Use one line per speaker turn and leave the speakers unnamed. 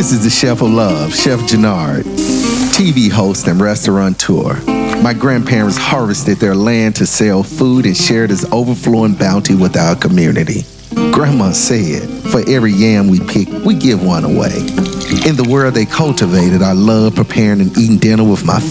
This is the Chef of Love, Chef Jannard, TV host and restaurateur. My grandparents harvested their land to sell food and share this overflowing bounty with our community. Grandma said, for every yam we pick, we give one away. In the world they cultivated, I love preparing and eating dinner with my